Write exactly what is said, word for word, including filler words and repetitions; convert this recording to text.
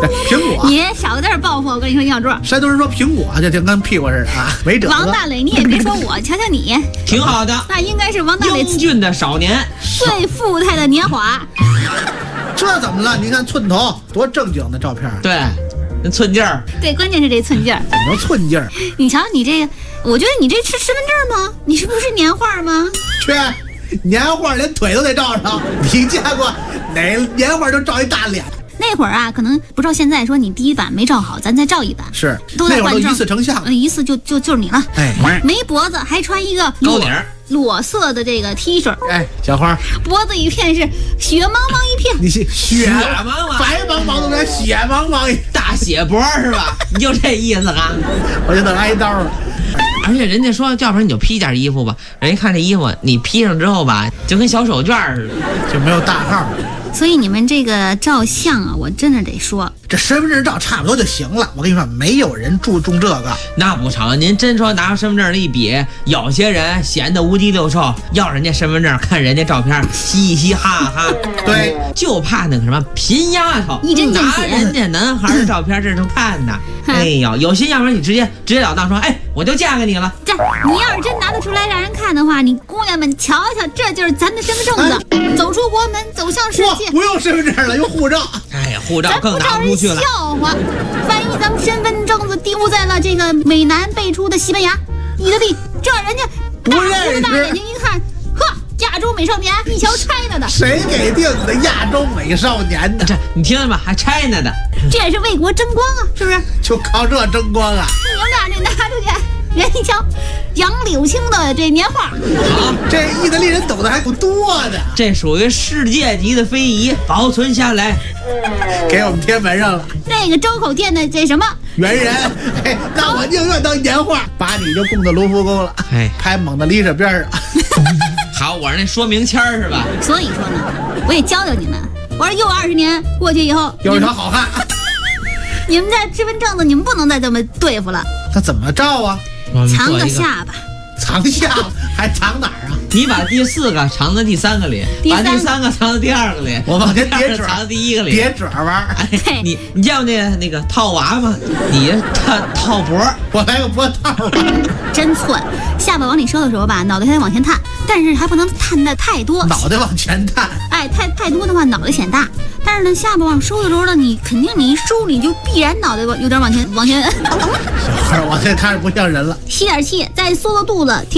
苹果， 你少点报复，我跟你说，杨柱。 山东人说苹果就就跟屁股似的啊，没辙。 王大磊，你也别说我，瞧瞧你， 挺好的。 那应该是王大磊英俊的少年， 最富态的年华。 这怎么了？你看寸头多正经的照片。 对，那寸劲儿。 对，关键是这寸劲儿。 怎么寸劲儿？ 你瞧你这个，我觉得你这是身份证吗？你是不是年画吗？ 去，年画连腿都得照上。你见过哪年画就照一大脸？ 那会儿啊，可能不照现在说你第一版没照好，咱再照一版。 是， 都在换证， 那会儿都一次成像， 一次就就就是你了。 哎， 没脖子，还穿一个高领裸色的这个 T 恤。 哎，小花， 脖子一片是血茫茫一片。 你血血茫茫， 白茫茫的，血茫茫， 大血脖是吧？你就这意思啊？ 我就等挨刀了。 而且人家说，要不然你就披件衣服吧。人家看这衣服，你披上之后吧，就跟小手绢似的， 就没有大号。 所以你们这个照相啊，我真的得说， 这身份证照差不多就行了。我跟你说，没有人注重这个。 那不成，您真说拿身份证一比，有些人闲得无鸡六兽，要人家身份证，看人家照片，嘻嘻哈哈。 对， 就怕那个什么贫丫头一针见血， 拿人家男孩的照片这种看的。哎呦，有心，要不然你直接直截了当说，哎，我就嫁给你了。 这你要是真拿得出来让人看的话，你姑娘们瞧瞧，这就是咱的身份证子。哎、走出国门，走向世界， 不用身份证了，用护照。 哎呀，护照更拿不出去了。 笑话，万一咱们身份证子丢在了这个美男辈出的西班牙、意大利，这人家不认识， 大眼睛一看，呵，亚洲美少年，一瞧 China 的。 谁给定的亚洲美少年的？ 这你听着吧，还 China 的， 这也是为国争光啊，是不是？ 就靠这争光啊！ 你们俩这拿出去。人一瞧，杨柳青的这年画， 好， 这意大利人懂得还够多的， 这属于世界级的非遗，保存下来， 给我们贴门上了。 那个周口店的这什么猿人，哎，那我宁愿当年画，把你就供到卢浮宫了，哎，拍蒙娜丽莎边上。 好，我是那说明签是吧？ 所以说呢，我也教教你们，我说又二十年过去以后， 又是条好汉。 你们这身份证子，你们不能再这么对付了。 他怎么照啊？ 藏个下巴， 藏下巴还藏哪儿啊？ 你把第四个藏在第三个里，把第三个藏在第二个里， 我往前叠褶藏在第一个里， 叠褶玩。 哎，你你见过那个那个套娃吗？你套套脖， 我来个脖套。 真寸，下巴往里收的时候吧，脑袋还得往前探，但是还不能探的太多。 脑袋往前探， 哎，太太多的话脑袋显大。但是呢，下巴往收的时候呢，你肯定你一收，你就必然脑袋有点往前往前。 小孩，我这看着不像人了。 吸点气，再缩个肚子。